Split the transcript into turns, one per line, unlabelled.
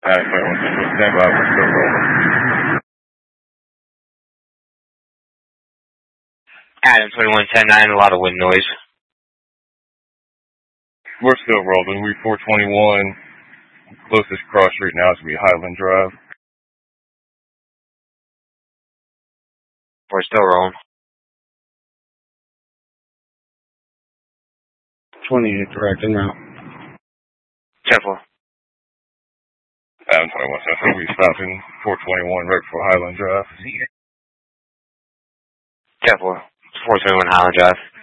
Adam 21 Central, stand by, we're still rolling.
Adam 2110-9, a lot of wind noise.
We're still rolling. We 421. Closest cross street now is going to be Highland Drive.
We're still rolling.
28 direct en route.
Careful.
Adam 21 Central, we stopping 421 right before Highland Drive.
Careful. 421 Highland Drive.